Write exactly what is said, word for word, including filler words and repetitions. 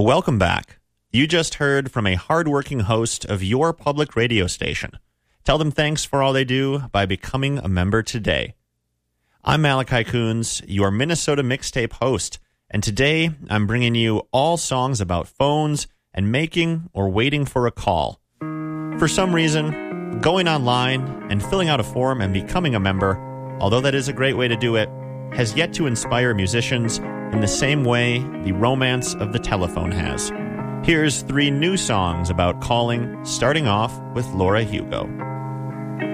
Welcome back. You just heard from a hardworking host of your public radio station. Tell them thanks for all they do by becoming a member today. I'm Malachi Coons, your Minnesota Mixtape host, and today I'm bringing you all songs about phones and making or waiting for a call. For some reason, going online and filling out a form and becoming a member, although that is a great way to do it, has yet to inspire musicians in the same way the romance of the telephone has. Here's three new songs about calling, starting off with Laura Hugo.